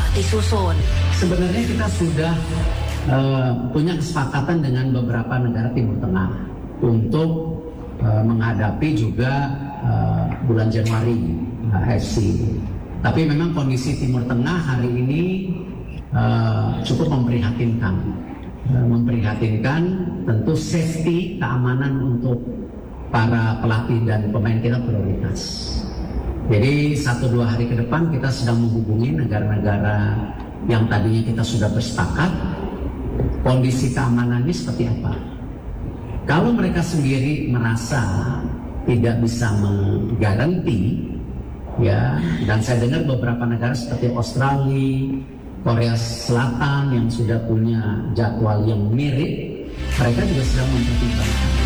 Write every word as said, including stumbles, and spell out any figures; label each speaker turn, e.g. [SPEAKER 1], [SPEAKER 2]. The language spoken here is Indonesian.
[SPEAKER 1] apa disusun?
[SPEAKER 2] Sebenarnya kita sudah uh, punya kesepakatan dengan beberapa negara Timur Tengah untuk uh, menghadapi juga uh, bulan Januari uh, F C. Tapi memang kondisi Timur Tengah hari ini uh, cukup memprihatinkan. Uh, memprihatinkan, tentu safety, keamanan untuk para pelatih dan pemain kita prioritas. Jadi satu dua hari ke depan kita sedang menghubungi negara-negara yang tadinya kita sudah bersepakat kondisi keamanannya seperti apa. Kalau mereka sendiri merasa tidak bisa menggaranti, ya, dan saya dengar beberapa negara seperti Australia, Korea Selatan yang sudah punya jadwal yang mirip, mereka juga sedang mempertimbangkan.